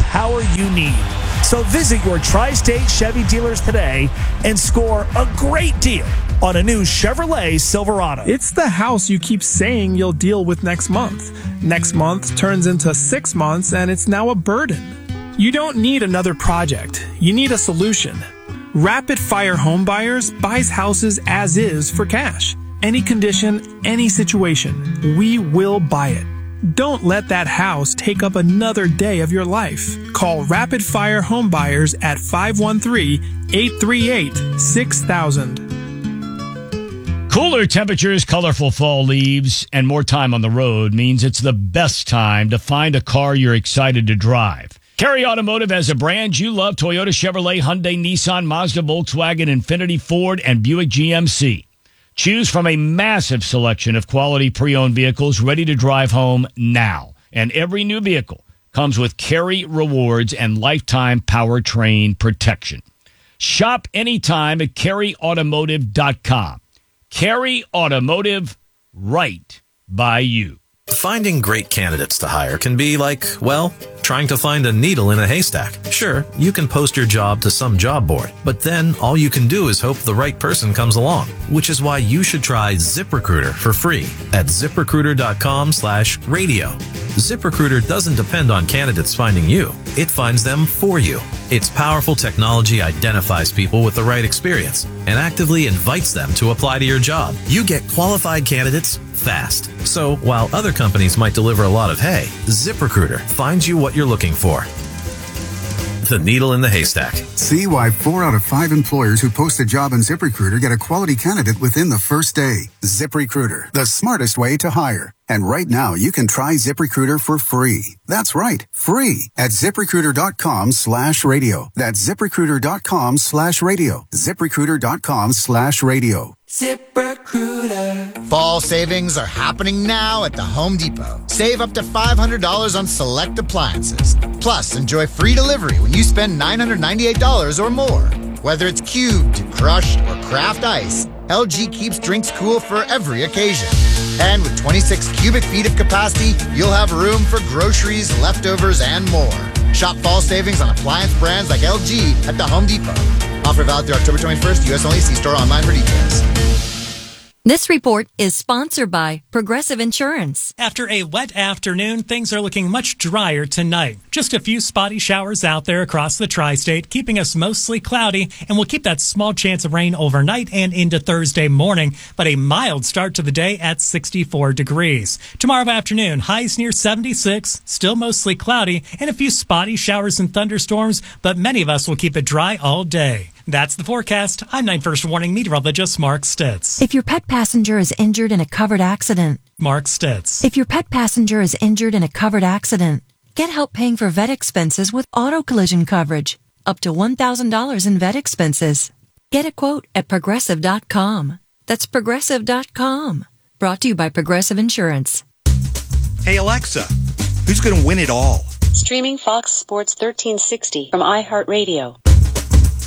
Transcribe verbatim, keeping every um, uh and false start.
power you need. So visit your Tri-State Chevy dealers today and score a great deal on a new Chevrolet Silverado. It's the house you keep saying you'll deal with next month. Next month turns into six months and it's now a burden. You don't need another project. You need a solution. Rapid Fire Home Buyers buys houses as is for cash. Any condition, any situation, we will buy it. Don't let that house take up another day of your life. Call Rapid Fire Home Buyers at five one three, eight three eight, six thousand. Cooler temperatures, colorful fall leaves, and more time on the road means it's the best time to find a car you're excited to drive. Carey Automotive has a brand you love: Toyota, Chevrolet, Hyundai, Nissan, Mazda, Volkswagen, Infiniti, Ford, and Buick G M C. Choose from a massive selection of quality pre-owned vehicles ready to drive home now. And every new vehicle comes with Carey Rewards and lifetime powertrain protection. Shop anytime at carey automotive dot com. Carey Automotive, right by you. Finding great candidates to hire can be like, well, trying to find a needle in a haystack. Sure, you can post your job to some job board, but then all you can do is hope the right person comes along, which is why you should try ZipRecruiter for free at ziprecruiter.com slash radio. ZipRecruiter doesn't depend on candidates finding you. It finds them for you. Its powerful technology identifies people with the right experience and actively invites them to apply to your job. You get qualified candidates fast. So while other companies might deliver a lot of hay, ZipRecruiter finds you what you're looking for. The needle in the haystack. See why four out of five employers who post a job on ZipRecruiter get a quality candidate within the first day. ZipRecruiter, the smartest way to hire. And right now, you can try ZipRecruiter for free. That's right, free at ZipRecruiter.com slash radio. That's ZipRecruiter.com slash radio. ZipRecruiter.com slash radio. ZipRecruiter. Fall savings are happening now at the Home Depot. Save up to five hundred dollars on select appliances. Plus, enjoy free delivery when you spend nine hundred ninety-eight dollars or more. Whether it's cubed, crushed, or craft ice, L G keeps drinks cool for every occasion. And with twenty-six cubic feet of capacity, you'll have room for groceries, leftovers, and more. Shop fall savings on appliance brands like L G at the Home Depot. Offer valid through October twenty-first. U S only. See store online for details. This report is sponsored by Progressive Insurance. After a wet afternoon, things are looking much drier tonight. Just a few spotty showers out there across the tri-state, keeping us mostly cloudy, and we'll keep that small chance of rain overnight and into Thursday morning, but a mild start to the day at sixty-four degrees. Tomorrow afternoon, highs near seventy-six, still mostly cloudy, and a few spotty showers and thunderstorms, but many of us will keep it dry all day. That's the forecast. I'm Night First Warning meteorologist Mark Stitz. If your pet passenger is injured in a covered accident. Mark Stitz. If your pet passenger is injured in a covered accident, get help paying for vet expenses with auto collision coverage. Up to one thousand dollars in vet expenses. Get a quote at progressive dot com. That's progressive dot com. Brought to you by Progressive Insurance. Hey Alexa, who's going to win it all? Streaming Fox Sports thirteen sixty from iHeartRadio.